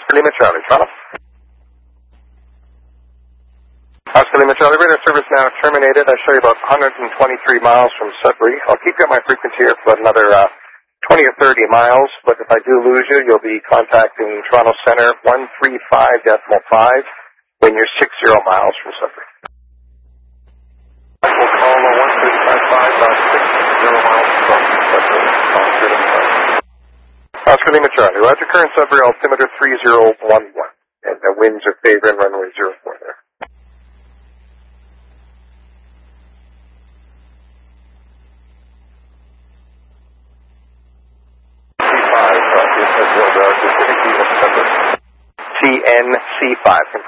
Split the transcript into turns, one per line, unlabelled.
Oscar Lima Charlie, Toronto. Oscar Lima Charlie, radar service now terminated. I show you about 123 miles from Sudbury. I'll keep you on my frequency here for another 20 or 30 miles, but if I do lose you, you'll be contacting Toronto Center 135.5 when you're 60 miles from Sudbury. We'll call 135.5 about 60 miles from Sudbury. Oscar Lima Charlie, Roger, current Sudbury altimeter 3011, and the winds are favoring runway 04 there. CNC5, confirm.